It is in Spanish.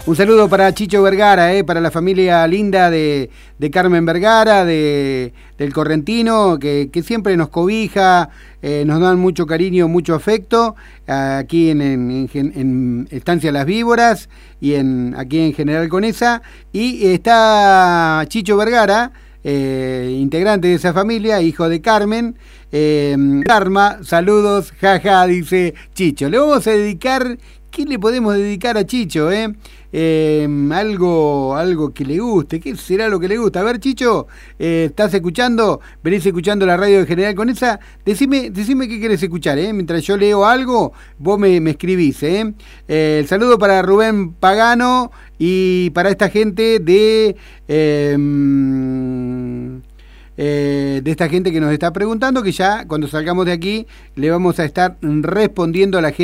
Un saludo para Chicho Vergara, para la familia linda de Carmen Vergara, del Correntino, que siempre nos cobija, nos dan mucho cariño, mucho afecto, aquí en Estancia Las Víboras y aquí en General Conesa. Y está Chicho Vergara, integrante de esa familia, hijo de Carmen. Karma, saludos, jaja, dice Chicho. Le vamos a dedicar, ¿qué le podemos dedicar a Chicho? Algo que le guste. ¿Qué será lo que le gusta? A ver, Chicho, ¿estás escuchando? ¿Venís escuchando la radio de General Conesa? Decime qué querés escuchar, mientras yo leo algo, vos me escribís, el saludo para Rubén Pagano y para esta gente de esta gente que nos está preguntando, que ya cuando salgamos de aquí le vamos a estar respondiendo a la gente.